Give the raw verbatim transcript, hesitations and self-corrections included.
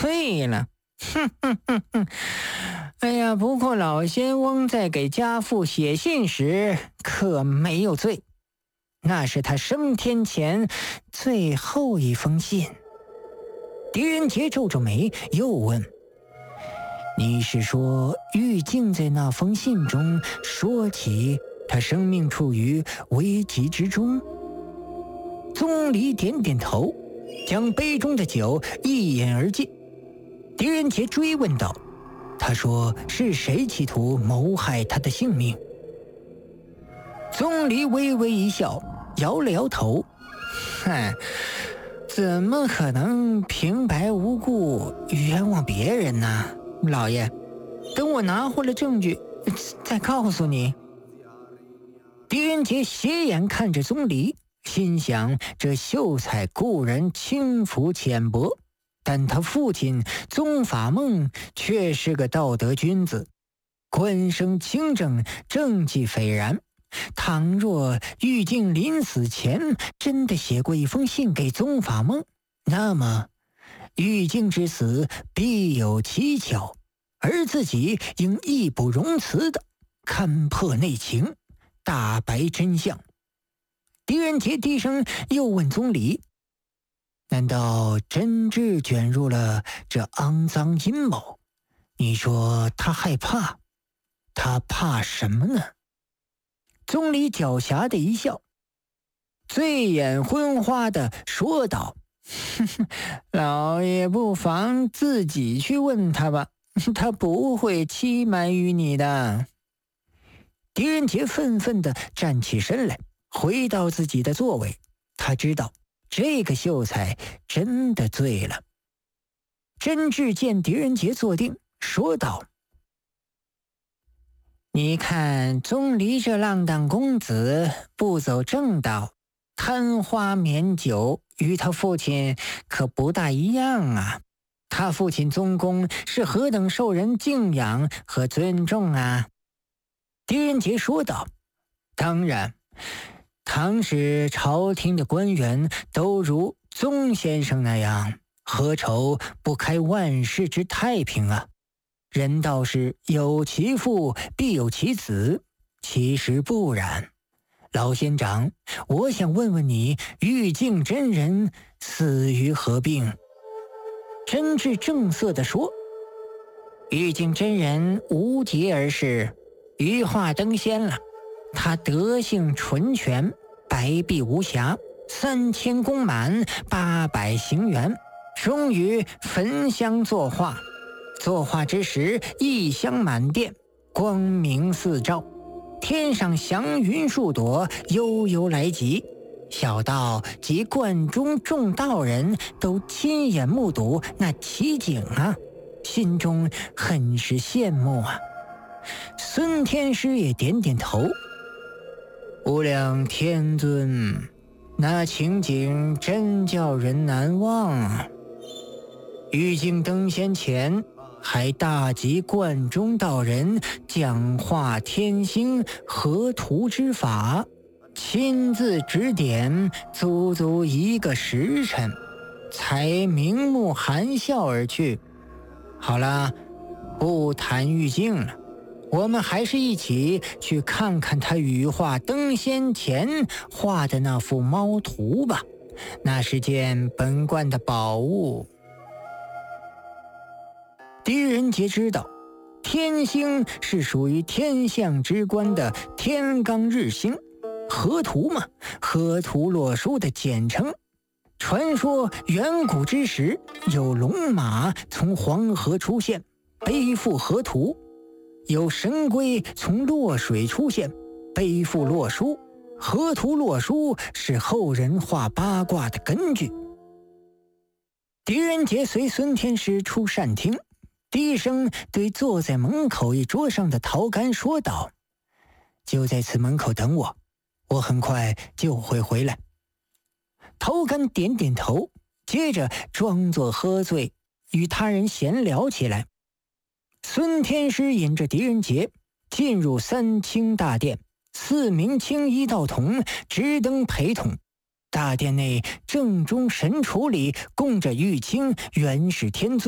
罪了。哼哼哼哼，哎呀，不过老仙翁在给家父写信时可没有罪，那是他升天前最后一封信。狄仁杰皱皱眉，又问：你是说玉镜在那封信中说起他生命处于危急之中？宗离点点头，将杯中的酒一饮而尽。狄仁杰追问道：他说是谁企图谋害他的性命？宗离微微一笑，摇了摇头：哼，怎么可能平白无故冤枉别人呢？老爷，等我拿回了证据再告诉你。狄仁杰斜眼看着宗离，心想这秀才固然轻浮浅薄，但他父亲宗法梦却是个道德君子，官声清正，政绩斐然。倘若玉镜临死前真的写过一封信给宗法梦，那么玉镜之死必有蹊跷，而自己应义不容辞地勘破内情，大白真相。狄仁杰低声又问宗离：难道真挚卷入了这肮脏阴谋？你说他害怕，他怕什么呢？宗离狡黠的一笑，醉眼昏花的说道：呵呵，老爷不妨自己去问他吧，他不会欺瞒于你的。狄仁杰愤愤地站起身来，回到自己的座位。他知道这个秀才真的醉了。真挚见狄仁杰坐定，说道：你看宗离这浪荡公子不走正道，贪花免酒，与他父亲可不大一样啊。他父亲宗公是何等受人敬仰和尊重啊。狄仁杰说道：当然，倘使朝廷的官员都如宗先生那样，何愁不开万世之太平啊？人道是有其父必有其子，其实不然。老仙长，我想问问你，玉镜真人死于何病？真挚正色地说：玉镜真人无节而逝，羽化登仙了。他德性纯全，白璧无瑕，三千宫满，八百行圆，终于焚香作画。作画之时，异香满殿，光明四照，天上祥云数朵，悠悠来急。小道及观中众道人都亲眼目睹那奇景啊，心中很是羡慕啊。孙天师也点点头：无量天尊，那情景真叫人难忘啊。玉镜登仙前，还大集观中道人讲化天星河图之法，亲自指点，足足一个时辰，才明目含笑而去。好了，不谈玉镜了，我们还是一起去看看他羽化登仙前画的那幅猫图吧，那是件本观的宝物。狄仁杰知道，天星是属于天象之官的天罡日星，河图嘛，河图洛书的简称。传说远古之时，有龙马从黄河出现，背负河图；有神龟从洛水出现，背负洛书。河图洛书是后人画八卦的根据。狄仁杰随孙天师出膳厅，低声对坐在门口一桌上的陶干说道：就在此门口等我，我很快就会回来。陶干点点头，接着装作喝醉，与他人闲聊起来。孙天师引着狄仁杰进入三清大殿，四名青衣道童直登陪同。大殿内正中神厨里供着玉清元始天尊。